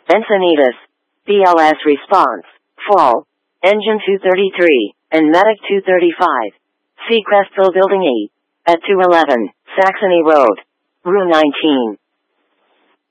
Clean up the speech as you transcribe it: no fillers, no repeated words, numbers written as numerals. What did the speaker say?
Encinitas, BLS response, fall, engine 233, and medic 235. Seacrestville Building 8, at 211, Saxony Road, Room 19.